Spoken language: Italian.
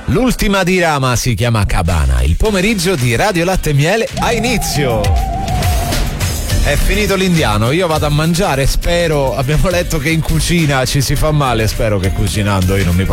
L'ultima di Rama si chiama Cabana. Il pomeriggio di Radio Latte e Miele ha inizio. È finito l'indiano, io vado a mangiare, spero. Abbiamo letto che in cucina ci si fa male, spero che cucinando io non mi